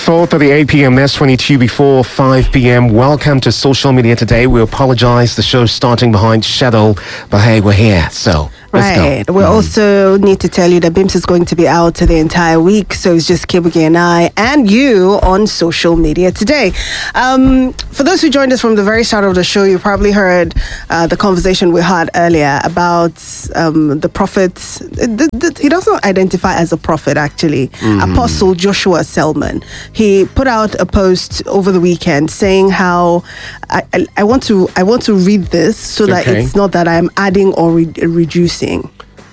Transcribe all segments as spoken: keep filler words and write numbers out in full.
four thirty-eight p.m. That's twenty-two before five p.m. Welcome to Social Media Today. We apologize. The show's starting behind schedule, but hey, we're here. So let's right. go. We Mm. also need to tell you that Bims is going to be out the entire week. So it's just Kibuki and I and you on Social Media Today. Um, for those who joined us from the very start of the show, you probably heard uh, the conversation we had earlier about um, the prophet. The, the, he doesn't identify as a prophet, actually. Mm. Apostle Joshua Selman. He put out a post over the weekend saying how I, I, I want to I want to read this so that Okay. it's not that I'm adding or re- reducing.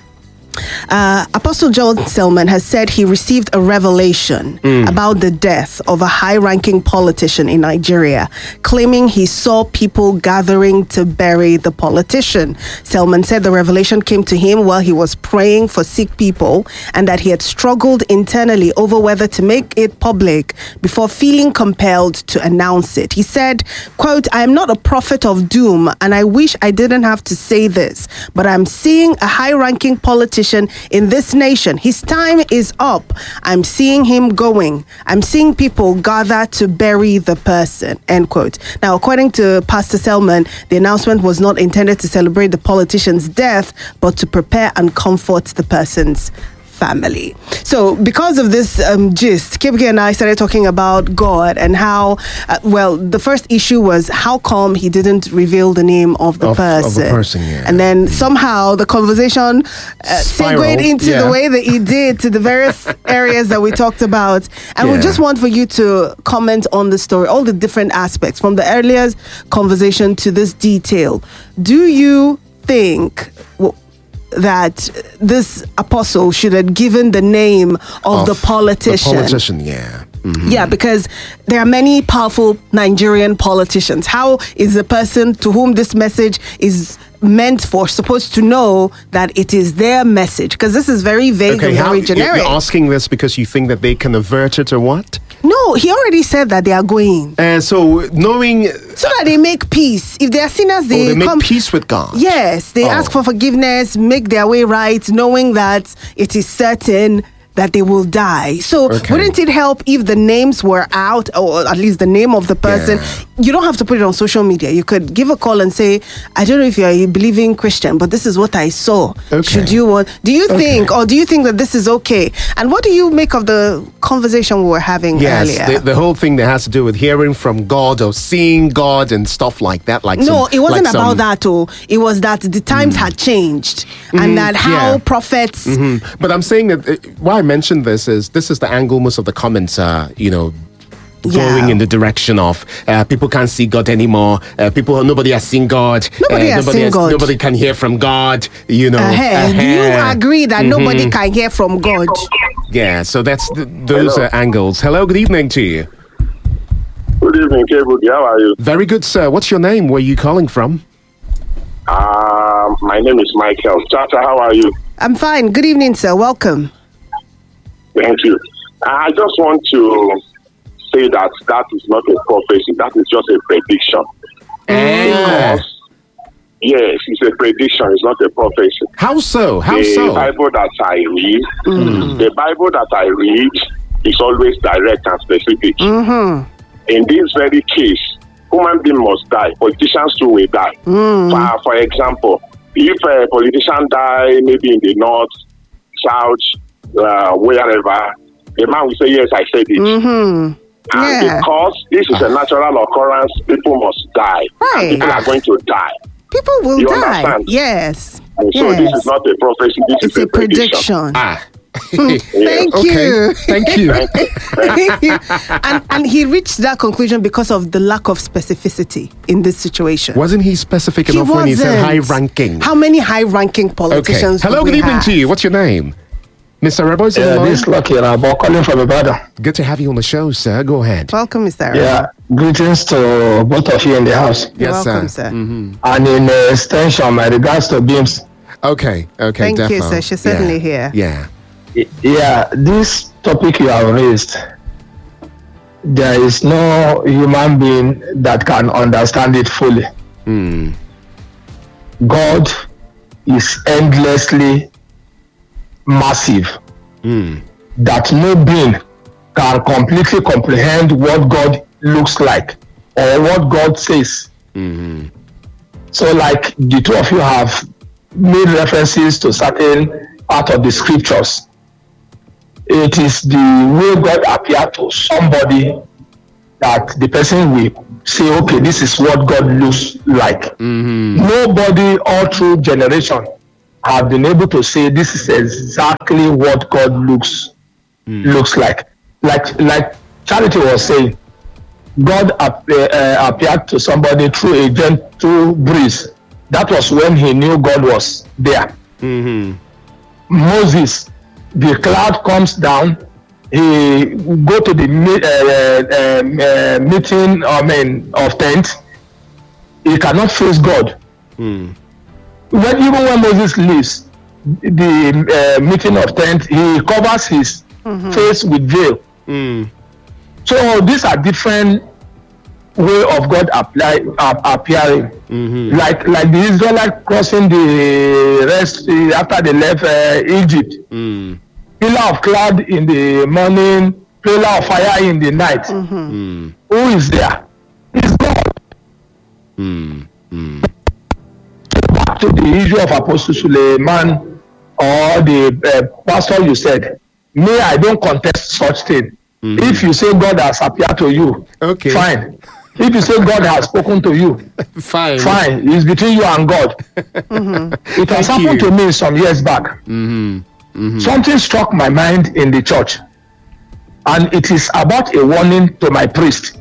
Uh, Apostle John Selman has said he received a revelation mm. about the death of a high-ranking politician in Nigeria, claiming he saw people gathering to bury the politician. Selman said the revelation came to him while he was praying for sick people and that he had struggled internally over whether to make it public before feeling compelled to announce it. He said, quote, "I am not a prophet of doom and I wish I didn't have to say this, but I'm seeing a high-ranking politician in this nation. His time is up. I'm seeing him going. I'm seeing people gather to bury the person," end quote. Now, according to Pastor Selman, the announcement was not intended to celebrate the politician's death, but to prepare and comfort the person's family. So because of this um, gist, Kibke and I started talking about God and how, uh, well, the first issue was how come he didn't reveal the name of the Of- of the person. person, yeah. And then somehow the conversation uh, Spiral, segued into yeah. the way that he did to the various areas that we talked about. And we Yeah. just want for you to comment on the story, all the different aspects from the earlier conversation to this detail. Do you think w- that this apostle should have given the name of, the politician? The politician, yeah. Mhm. Yeah, because there are many powerful Nigerian politicians. How is the person to whom this message is meant for supposed to know that it is their message? Because this is very vague Okay, and how, very you're generic. you're asking this because you think that they can avert it or what? No, he already said that they are going. Uh, so knowing... So that they make peace. If they are sinners, they, oh, they make come. peace with God. Yes, they Oh. ask for forgiveness, make their way right, knowing that it is certain that they will die. So Okay. wouldn't it help if the names were out, or at least the name of the person? Yeah. You don't have to put it on social media. You could give a call and say, I don't know if you're a believing Christian, but this is what I saw. Okay. Should you want, do you Okay. think, or do you think that this is okay? And what do you make of the conversation we were having Yes, earlier? the, the whole thing that has to do with hearing from God or seeing God and stuff like that. Like No, some- it wasn't like about some- that. Oh, it was that the times had changed, and that how yeah. prophets. Mhm. But I'm saying that uh, why I mentioned this is this is the angle most of the comments are, you know, going Yeah. in the direction of uh, people can't see God anymore. Uh, people, nobody has seen God. Nobody uh, has nobody seen God. Nobody can hear from God. You know. Uh-huh. Do you Uh-huh. agree that nobody can hear from God? Yeah. So that's the, those Hello. are angles. Hello. Good evening to you. Good evening, Kebuki. How are you? Very good, sir. What's your name? Where are you calling from? Um, my name is Michael. Chacha, how are you? I'm fine. Good evening, sir. Welcome. Thank you. I just want to say that that is not a prophecy. That is just a prediction. Ah. Because, yes, it's a prediction. It's not a prophecy. How so? How the so? Bible that I read, the Bible that I read is always direct and specific. Mm-hmm. In this very case, human being must die. Politicians too will die. For, for example, if a politician die maybe in the north, south, uh, wherever, the man will say, yes, I said it. Mm-hmm. And Yeah. because this is a natural occurrence, people must die. Right. And people are going to die. People will You die. understand? Yes. And so yes. this is not a prophecy, this It's is a a prediction. prediction. Ah. Thank Okay. you. Thank you. Thank you. And, and he reached that conclusion because of the lack of specificity in this situation. Wasn't he specific He enough when he said high wasn't. ranking? How many high-ranking Okay. politicians? Hello, do good we evening have? to you. What's your name? Mister Rebo is on the Yeah, line? this is Lucky Rabo calling from Ibadan. Good to have you on the show, sir. Go ahead. Welcome, Mister Yeah, greetings to both of you in the house. You're Yes, welcome, sir. sir. And in uh, extension, my regards to Beams. Okay, okay, Thank you, defo. sir. She's certainly yeah. here. Yeah. Yeah, this topic you have raised, there is no human being that can understand it fully. Hmm. God is endlessly massive, Hmm. that no being can completely comprehend what God looks like or what God says. Mm-hmm. So, like the two of you have made references to certain part of the scriptures, it is the way God appeared to somebody that the person will say, okay, this is what God looks like. Mm-hmm. Nobody all through generation have been able to say this is exactly what God looks mm. looks like. Like like Charity was saying, God ap- uh, appeared to somebody through a gentle breeze. That was when he knew God was there. Mm-hmm. Moses, the cloud comes down. He go to the uh, uh, uh, meeting, I mean, of tent. He cannot face God. Mm. When even when Moses leaves the uh, meeting of tent, he covers his mm-hmm. face with veil. Mm. So these are different way of God apply uh, appearing. Mm-hmm. Like like the Israelites crossing the rest uh, after they left uh, Egypt. Mm. Pillar of cloud in the morning, pillar of fire in the night. Mm-hmm. Mm. Who is there? It's God. Mm. Mm. Back to the issue of Apostle Suleiman or the uh, pastor you said, me, I don't contest such thing. Mm-hmm. If you say God has appeared to you, okay, fine. If you say God has spoken to you, fine. Fine. It's between you and God. Mm-hmm. It has Thank happened you. to me some years back. Mm-hmm. Mm-hmm. Something struck my mind in the church, and it is about a warning to my priest.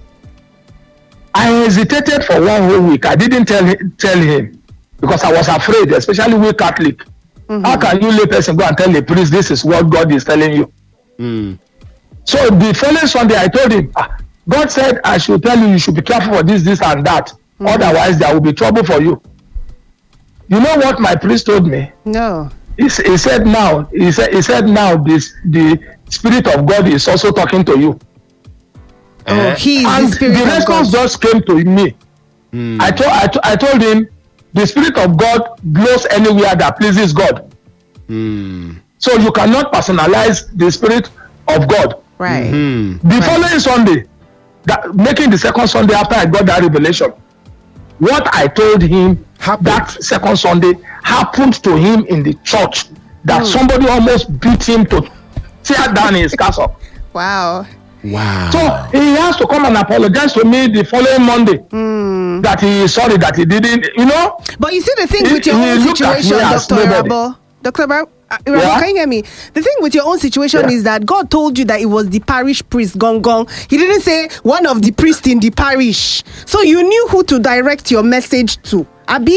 I hesitated for one whole week. I didn't tell him, tell him because I was afraid, especially we Catholic. Mm-hmm. How can you lay person go and tell the priest this is what God is telling you? Mm. So the following Sunday, I told him, ah, God said I should tell you you should be careful for this, this, and that. Mm-hmm. Otherwise, there will be trouble for you. You know what my priest told me? No. He, he said now, he said, he said now this the Spirit of God is also talking to you. Oh, he is and the Spirit the of response God. just came to me. Mm. I told I, to, I told him the Spirit of God blows anywhere that pleases God. Mm. So you cannot personalize the Spirit of God. Right. Mm-hmm. The right. following Sunday, that, making the second Sunday after I got that revelation, what I told him happened. That second Sunday happened to him in the church. That mm. somebody almost beat him to tear down his castle. Wow. Wow. So he has to come and apologize to me the following Monday. Mm. That he is sorry that he didn't, you know. But you see the thing he, with your own situation, Doctor Rabo. Doctor Rabo, uh, yeah? Can you hear me? The thing with your own situation yeah. is that God told you that it was the parish priest, Gong Gong. He didn't say one of the priests in the parish. So you knew who to direct your message to. Abi?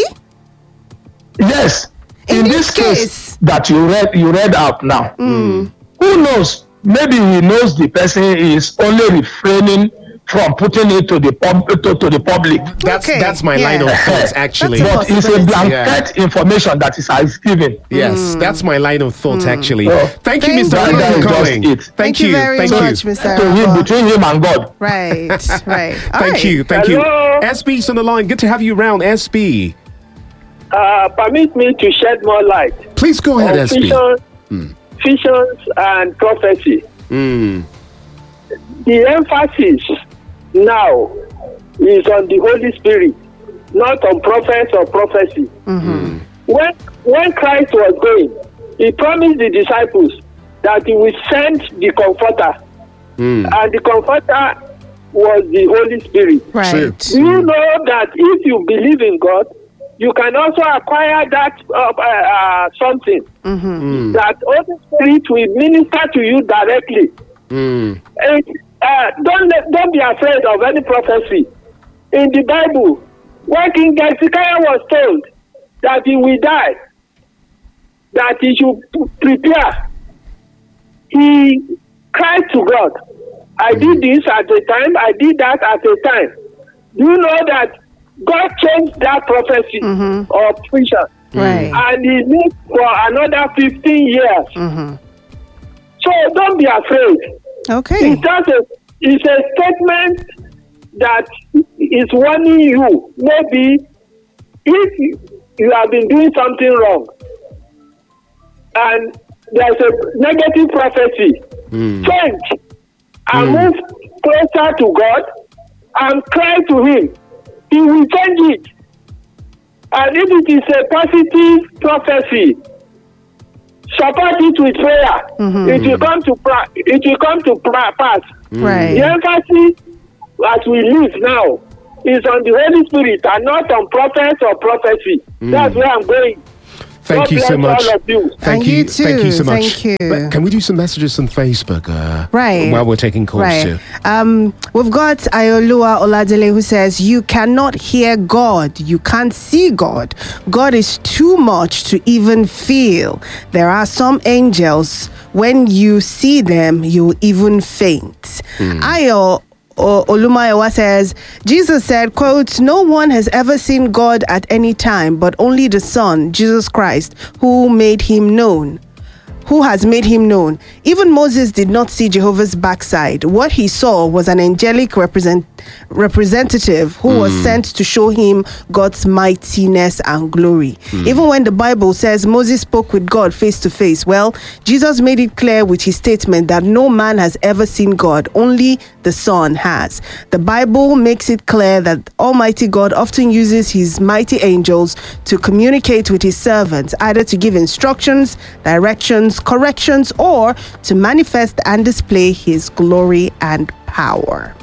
Yes. In, in this, this case, case that you read you read out now. Mm. Who knows? Maybe he knows the person is only refraining from putting it to the pub to, to the public. That's okay. that's my yeah. line of thoughts actually. But it's a blanket yeah. information that is given. Yes, mm. that's my line of thoughts mm. actually. Oh. Thank, Thank you, Mister Rabo, for calling. Thank, Thank you. you very Thank much, you. Mister So him, between him and God. Right, right. Thank right. you, thank Hello? you. S B's on the line. Good to have you around, S B. Uh, permit me to shed more light. Please go ahead, S B. Visions, mm. visions and prophecy. Mm. The emphasis now is on the Holy Spirit, not on prophets or prophecy. Mm-hmm. When when Christ was going, he promised the disciples that he would send the Comforter, mm. and the Comforter was the Holy Spirit. Right. Do you know that if you believe in God, you can also acquire that uh, uh, something mm-hmm. mm. that Holy Spirit will minister to you directly. Mm. And, uh, don't let, don't be afraid of any prophecy. In the Bible, when King Hezekiah was told that he will die, that he should prepare, he cried to God. I mm. did this at a time, I did that at a time. Do you know that God changed that prophecy mm-hmm. or preacher, right. and he lived for another fifteen years. Mm-hmm. So don't be afraid. Okay. It's just a, it's a statement that is warning you. Maybe if you have been doing something wrong and there's a negative prophecy, mm. change. and Mm. move closer to God and cry to Him, He will change it. And if it is a positive prophecy, support it with prayer. Mhm. It will come to pra- it will come to pra- pass. Right. The emphasis as we live now is on the Holy Spirit and not on prophets or prophecy. That's where I'm going. Thank God you so bless much. all of you. Thank And you. you Thank you too. so much. Thank you. But can we do some messages on Facebook? Uh, Right. While we're taking calls Right. too. Um, we've got Ayolua Oladele who says, you cannot hear God. You can't see God. God is too much to even feel. There are some angels, when you see them, you even faint. Ayo O- Olumayowa says, Jesus said, quote, no one has ever seen God at any time, but only the Son, Jesus Christ, who made him known. Who has made him known. Even Moses did not see Jehovah's backside. What he saw was an angelic represent, representative who was sent to show him God's mightiness and glory. Even when the Bible says Moses spoke with God face to face, well, Jesus made it clear with his statement that no man has ever seen God, only the Son has. The Bible makes it clear that Almighty God often uses his mighty angels to communicate with his servants, either to give instructions, directions, corrections, or to manifest and display his glory and power.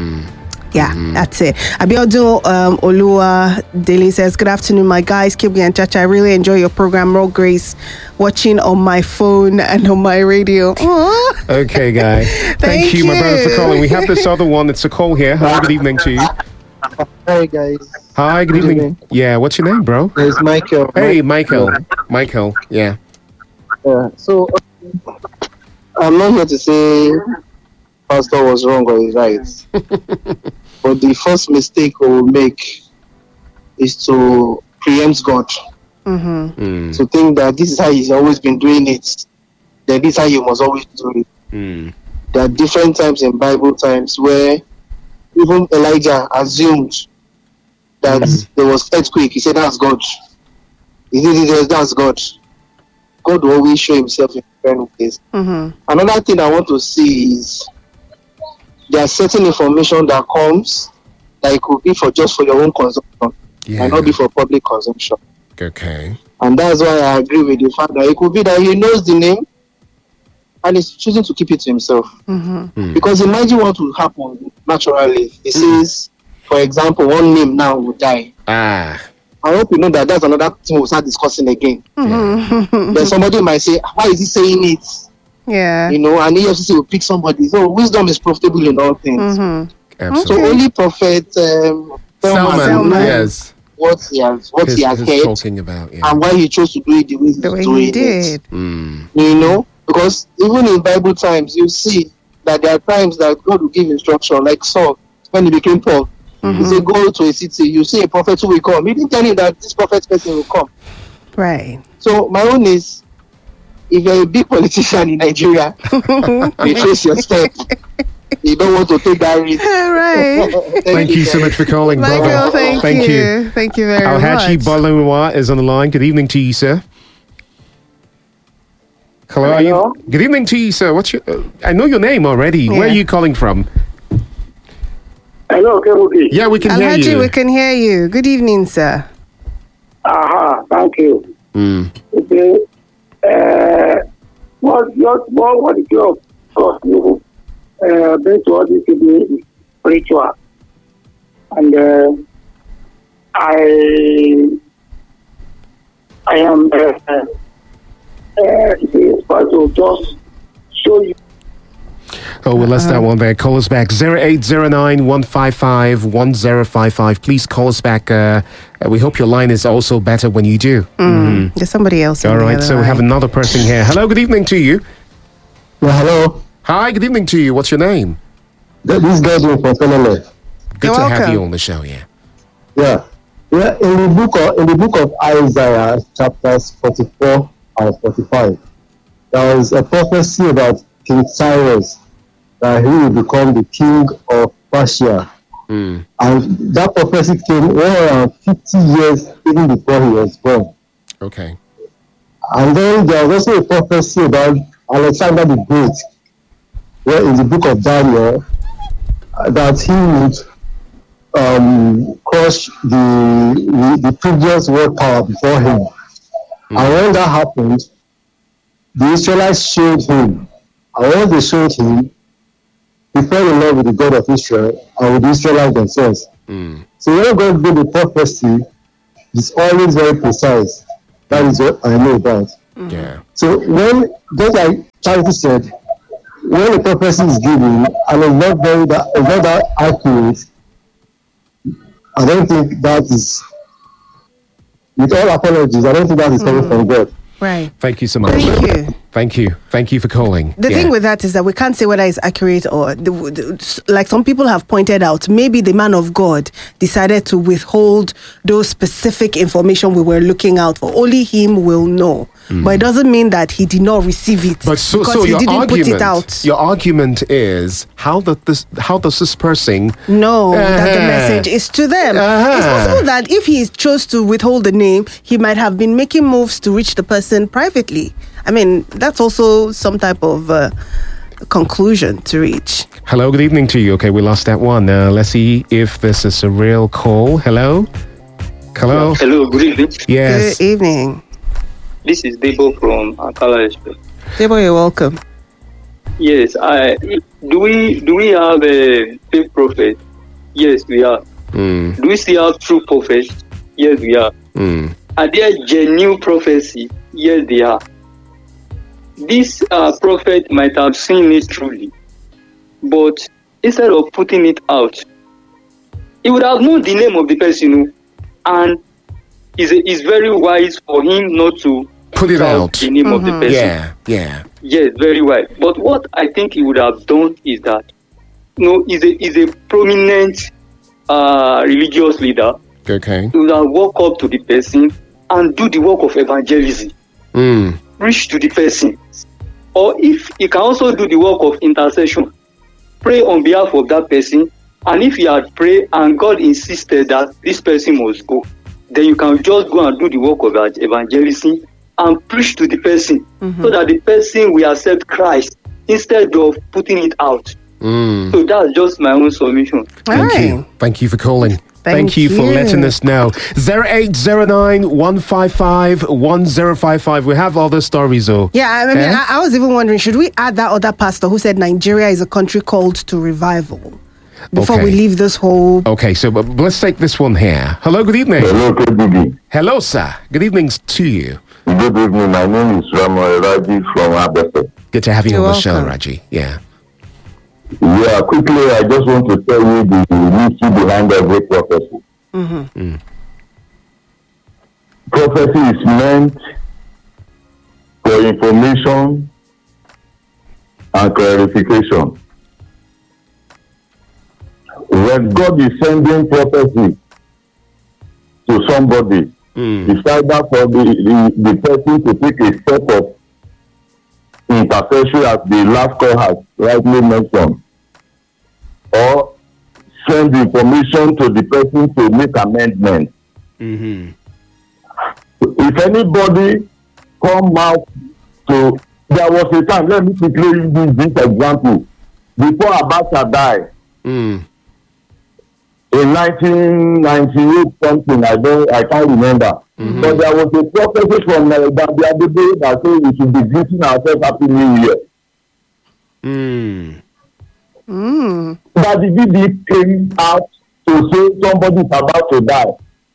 Yeah, that's it. Abiodun um, Olua Daily says, good afternoon, my guys. Kibwe and Chacha, I really enjoy your program. More grace watching on my phone and on my radio. Aww. Okay, guy. Thank, Thank you, my brother, for you. calling. We have this other one. It's a call here. Hello, good evening to you. Hi guys, Hi, good Good evening. evening. Yeah, what's your name, bro? it's Michael. Hey, Michael. Michael. Yeah. Yeah. So uh, I'm not here to say Pastor was wrong or he's right, but the first mistake we will make is to preempt God, Mm-hmm. Mm, to think that this is how He's always been doing it, then this is how you must always do it. mm, There are different times in Bible times where even Elijah assumed that Mhm. there was earthquake. He said, "That's God." He did it. That's God. God will always show Himself in different ways. Mm-hmm. Another thing I want to see is there are certain information that comes that it could be for just for your own consumption yeah. and not be for public consumption. Okay. And that's why I agree with the fact that it could be that he knows the name and is choosing to keep it to himself. Mm-hmm. Mm. Because imagine what will happen naturally. He says, for example, one name now will die. Ah. I hope you know that that's another thing we'll start discussing again. Mm-hmm. Then somebody might say, why is he saying it? Yeah. You know, and E F C C will pick somebody. So wisdom is profitable in all things. Mm-hmm. Absolutely. So only Prophet um, Selman. Selman. Yes. what he has what His, he has his heard talking about. Yeah. and why he chose to do it the way he's The way doing he did. it. Mm. You know, because even in Bible times, you see that there are times that God will give instruction, like Saul when he became Paul. Mhm. He said, "Go to a city. You see a prophet who will come." He didn't tell him that this prophet person will come. Right. So my own is, if you're a big politician in Nigeria, retrace your step. You don't want to take that risk. Right. Thank you so much for calling, Michael, brother. thank, Thank you. you. Thank you very Alhaji much. Balawa is on the line. Good evening to you, sir. Hello, are Hello. you? Good evening to you, sir. What's your? Uh, I know your name already. Where are Yeah. you calling from? Hello, Kerubi. Yeah, we can hear Alhaji, you. we can hear you. Good evening, sir. Aha, thank you. Mm. Okay. Uh, what, what, what, what is your thought you uh, bring to all this evening is spiritual. And uh, I, I am uh, uh, uh, to just show you. Oh, well, let's that one there. Call us back zero eight zero nine, one five five, one zero five five. Please call us back. Uh, uh, we hope your line is also better when you do. Mm. There's somebody else. on All the right, other so we have line. another person here. Hello, good evening to you. Yeah, hello. Hi, good evening to you. What's your name? This guy's from Penele. Good You're to have welcome. you on the show, yeah. Yeah. Yeah, in the book of in the book of Isaiah, chapters forty-four and forty-five, there was a prophecy about King Cyrus, that he will become the king of Persia. Mm. And that prophecy came one hundred fifty years even before he was born. Okay. And then there was also a prophecy about Alexander the Great, where in the book of Daniel, uh, that he would um, crush the, the the previous world power before him. Mm. And when that happened, the Israelites showed him. And once they showed him, he fell in love with the God of Israel and with the Israelites themselves. Mm. So when God gave the prophecy, it's always very precise. That is what I know about. Mm. Yeah. So when, just like Charity said, when a prophecy is given and it's not very that, it's not that accurate, I don't think that is, with all apologies, I don't think that is coming mm. from God. Right. Thank you so much. Thank you. Thank you. Thank you for calling. The yeah. thing with that is that we can't say whether it's accurate or, the, the, like some people have pointed out, maybe the man of God decided to withhold those specific information we were looking out for. Only him will know. Mm. But it doesn't mean that he did not receive it. But so, because so he your didn't argument, put it out. Your argument is how does this how does this person know uh-huh. that the message is to them? Uh-huh. It's possible that if he chose to withhold the name, he might have been making moves to reach the person privately. I mean, that's also some type of uh, conclusion to reach. Hello, good evening to you. Okay, we lost that one. Uh, let's see if this is a real call. Hello? Hello? Hello, good evening. Yes. Good evening. This is Debo from Akala Express. Debo, you're welcome. Yes, I do we do we have a fake prophet? Yes, we are. Mm. Do we still have true prophets? Yes, we are. Mm. Are there genuine prophecy? Yes, they are. This uh, prophet might have seen it truly, but instead of putting it out, he would have known the name of the person, and it's, it's very wise for him not to put it out the name mm-hmm. of the person. Yeah, yeah. Yes, very wise. But what I think he would have done is that, you know, he's a, he's a prominent uh, religious leader. Okay. He would have walked up to the person and do the work of evangelism. Mm. Preach to the person. Or if he can also do the work of intercession, pray on behalf of that person. And if he had prayed and God insisted that this person must go, then you can just go and do the work of evangelism and preach to the person mm-hmm. so that the person will accept Christ instead of putting it out. Mm. So that's just my own submission. Thank right. you. Thank you for calling. Thank, Thank you, you for letting us know. zero eight zero nine, one five five, one zero five five. We have other stories, though. Yeah, I mean, eh? I, I was even wondering, should we add that other pastor who said Nigeria is a country called to revival before okay. we leave this whole... Okay, so but let's take this one here. Hello, good evening. Hello, good evening. Hello, sir. Good evening to you. Good evening. My name is Ramo Raji from Abese. Good to have you You're on the show, welcome. Raji. Yeah. Yeah, quickly, I just want to tell you the mystery behind every prophecy. Mm-hmm. Mm. Prophecy is meant for information and clarification. When God is sending prophecy to somebody, Mm. it's either for the, the, the person to take a step of intercession, as the last call has rightly mentioned, or send information to the person to make amendments. Mm-hmm. If anybody come out to, there was a time, let me quickly use this example. Before Abacha died, Mm. in nineteen ninety-eight something, I don't, I can't remember. Mm-hmm. But there was a prophecy from uh, Dabi that said we should be greeting ourselves Happy New Year. Mm. Mm. That the B B came out to say somebody is about to die.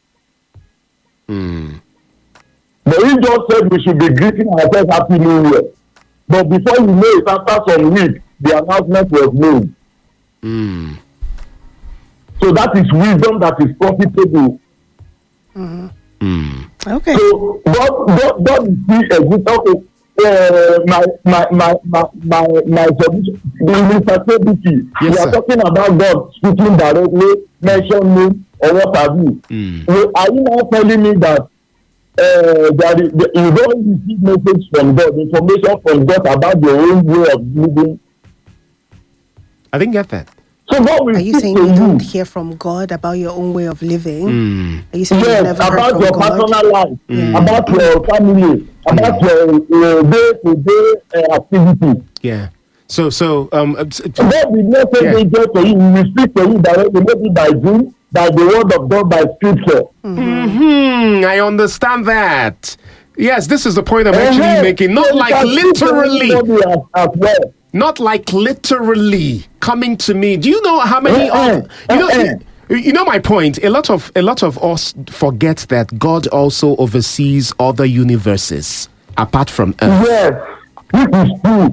Mm. But he just said we should be greeting ourselves Happy New Year. But before you know it, after some weeks, the announcement was made. Mm. So that is wisdom that is profitable. Mm-hmm. Mm. Okay. So God, God, God is still a good okay. Uh, my my my my my my solution. Mister Sebiki, Yes, we are sir. talking about God speaking directly, mention me or what have you. Mm. So are you now telling me that uh, that is, that you don't receive message from God, information from God about your own way of living? I didn't get that. So God will Are you speak saying to you don't you. hear from God about your own way of living? Mm. Are you saying Yes, you've never heard about from your God? personal life, Mm. about your family, about your uh, day-to-day uh, activities. Yeah. So, so, um, uh, t- t- God did not say Yeah. angel to you. He will speak to you directly, maybe by dream, by the word of God, by scripture. hmm, I understand that. Yes, this is the point I'm actually Uh-huh. making. Not So you like can speak to literally, anybody as, as well. not like literally coming to me. Do you know how many? Uh-uh. of, you know, Uh-uh. you, you know my point. A lot of a lot of us forget that God also oversees other universes apart from Earth. Yes, this is true.